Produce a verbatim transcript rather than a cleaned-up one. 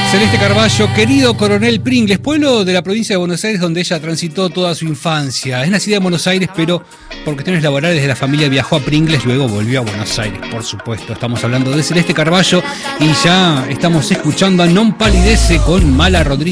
Celeste Carballo, querido Coronel Pringles, pueblo de la provincia de Buenos Aires donde ella transitó toda su infancia. Es nacida en Buenos Aires, pero por cuestiones laborales de la familia viajó a Pringles, luego volvió a Buenos Aires, por supuesto. Estamos hablando de Celeste Carballo y ya estamos escuchando a Non Palidece con Mala Rodríguez.